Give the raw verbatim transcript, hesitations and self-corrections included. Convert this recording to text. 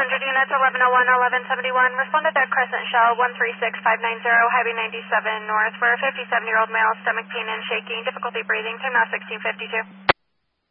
hundred units, eleven oh one, eleven seventy-one. Responded to Crescent Shell one three six five nine zero, Highway ninety-seven North for a fifty-seven-year-old male, stomach pain and shaking, difficulty breathing, time now sixteen fifty-two.